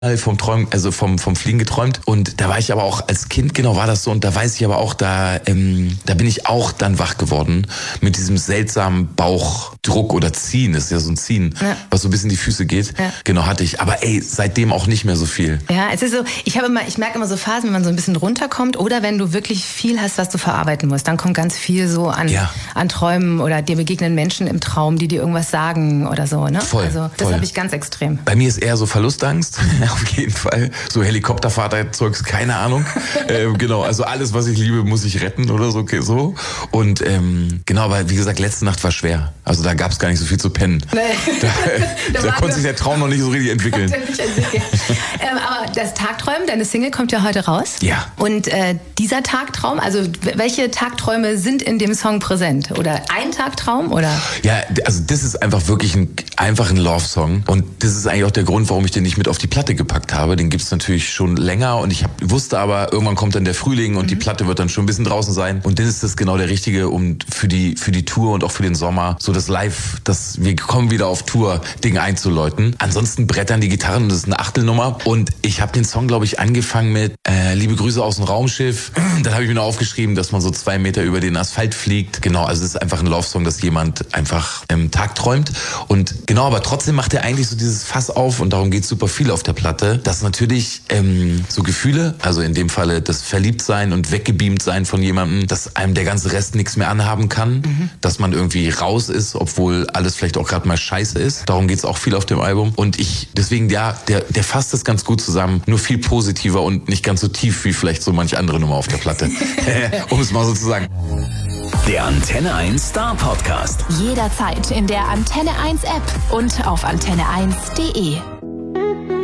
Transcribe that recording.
vom Träumen, also vom Fliegen geträumt. Und da war ich aber auch als Kind, genau war das so. Und da weiß ich aber auch, da bin ich auch dann wach geworden mit diesem seltsamen Bauchdruck oder Ziehen. Das ist ja so ein Ziehen, was so ein bisschen in die Füße geht. Ja. Genau, hatte ich. Aber seitdem auch nicht mehr so viel. Ja, es ist so, ich merke immer so Phasen, wenn man so ein bisschen runterkommt oder wenn du wirklich viel hast, was du verarbeiten musst. Dann kommt ganz viel so an Träumen oder dir begegnen Menschen im Traum, die dir irgendwas sagen oder so. Ne? Voll. Also das habe ich ganz extrem. Bei mir ist eher so Verlustangst. Auf jeden Fall. So Helikopterfahrt-Zeugs, keine Ahnung. Genau, also alles, was ich liebe, muss ich retten oder so. Okay, so. Und genau, aber wie gesagt, letzte Nacht war schwer. Also da gab es gar nicht so viel zu pennen. Nee. Da konnte sich der Traum noch nicht so richtig entwickeln. Aber das Tagträumen, deine Single kommt ja heute raus. Ja. Und dieser Tagtraum, also welche Tagträume sind in dem Song präsent? Oder ein Tagtraum? Oder? Ja, also das ist einfach wirklich ein Love-Song. Und das ist eigentlich auch der Grund, warum ich den nicht mit auf die Platte gepackt habe. Den gibt's natürlich schon länger und ich wusste aber, irgendwann kommt dann der Frühling und die Platte wird dann schon ein bisschen draußen sein. Und dann ist das genau der richtige, um für die Tour und auch für den Sommer so das Live, wir kommen wieder auf Tour-Ding einzuläuten. Ansonsten brettern die Gitarren, das ist eine Achtelnummer. Und ich habe den Song, glaube ich, angefangen mit Liebe Grüße aus dem Raumschiff. Dann habe ich mir noch aufgeschrieben, dass man so 2 Meter über den Asphalt fliegt. Genau, also es ist einfach ein Love-Song, dass jemand einfach Tag träumt. Und genau, aber trotzdem macht er eigentlich so dieses Fass auf und darum geht super viel auf der Platte, dass natürlich so Gefühle, also in dem Falle das Verliebtsein und weggebeamt sein von jemandem, dass einem der ganze Rest nichts mehr anhaben kann, dass man irgendwie raus ist, obwohl alles vielleicht auch gerade mal scheiße ist. Darum geht's auch viel auf dem Album. Und deswegen, der fasst das ganz gut zusammen, nur viel positiver und nicht ganz so tief wie vielleicht so manche andere Nummer auf der Platte. Um es mal so zu sagen. Der Antenne 1 Star Podcast. Jederzeit in der Antenne 1 App und auf antenne1.de.